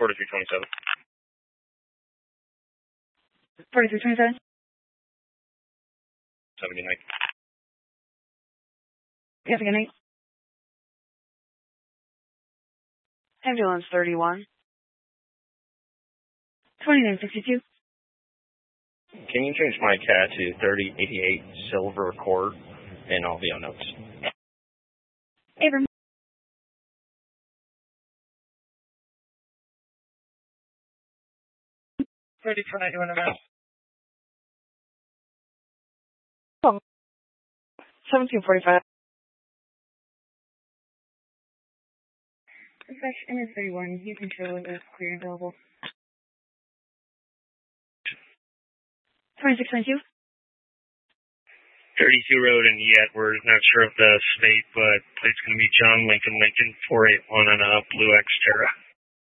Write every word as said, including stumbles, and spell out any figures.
forty-three twenty-seven. forty-three twenty-seven. Have a good night. You have a good night. Ambulance thirty-one. twenty-nine fifty-two. Can you change my cat to thirty eighty-eight Silver Court and I'll be on notes. Abram. Ready for ninety-one M S. Oh. seventeen forty-five. Refresh M S thirty-one. You can show it as clear and available. twenty-six ninety-two. thirty-two Road and yet we're not sure of the state, but it's going to be John Lincoln Lincoln four eight one on a Blue Xterra.